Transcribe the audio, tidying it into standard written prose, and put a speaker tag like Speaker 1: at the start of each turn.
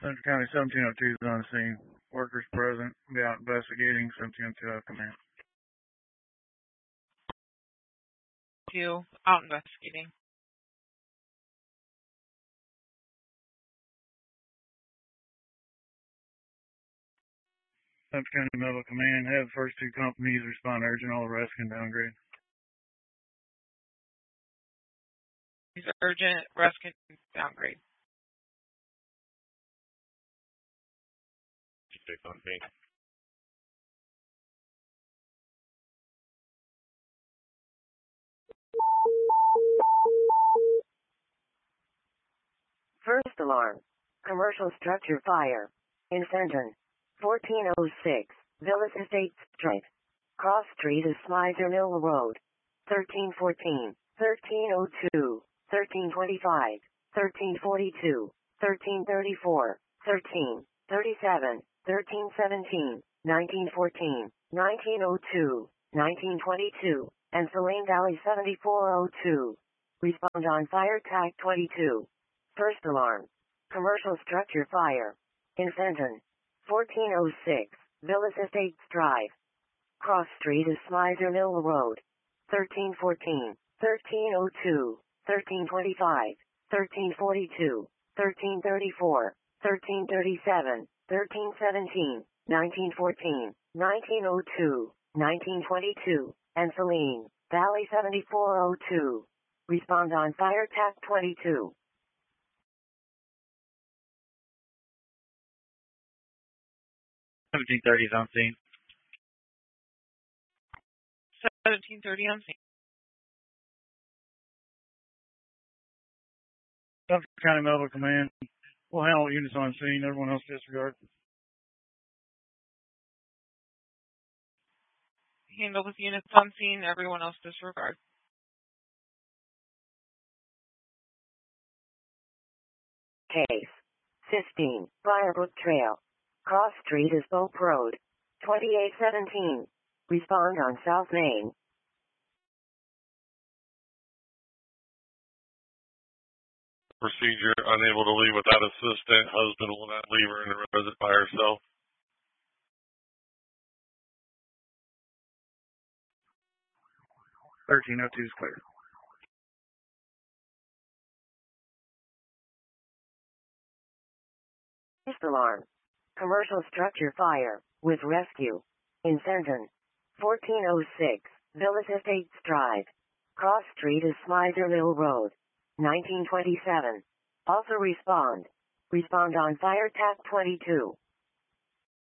Speaker 1: Central County 1702 is on the scene. Workers present. Be out investigating. 1702 out of command.
Speaker 2: Out investigating.
Speaker 1: Central County Medical Command. Have the first two companies respond urgent. All arrest and downgrade.
Speaker 2: Urgent, rescue, downgrade.
Speaker 3: On me.
Speaker 4: First alarm. Commercial structure fire. In Fenton. 1406. Villas Estates Drive. Cross Street is Slizer Mill Road. 1314. 1302. 1325. 1342. 1334. 1337. 1317. 1914. 1902. 1922. And Saline Valley 7402. Respond on fire TAC 22. First alarm. Commercial structure fire. In Fenton. 1406. Villas Estates Drive. Cross Street is Slizer Mill Road. 1314. 1302. 1325. 1342. 1334. 1337. 1317. 1914. 1902. 1922. And Saline Valley 7402. Respond on fire TAC 22.
Speaker 1: 1730 is on scene.
Speaker 2: 1730 on scene.
Speaker 1: Central County Medical Command. We'll handle units on scene. Everyone else disregard.
Speaker 2: Handle with units on scene. Everyone else disregard.
Speaker 4: Case 15. Briarbrook Trail. Cross Street is Boak Road. 2817. Respond on South Main.
Speaker 3: Procedure: unable to leave without assistant. Husband will not leave her in the residence by herself.
Speaker 1: $13.02 is clear.
Speaker 4: First alarm. Commercial structure fire, with rescue. In Fenton. 1406. Villas Estates Drive. Cross Street is Slizer Mill Road. 1927. Also respond. Respond on fire TAC 22.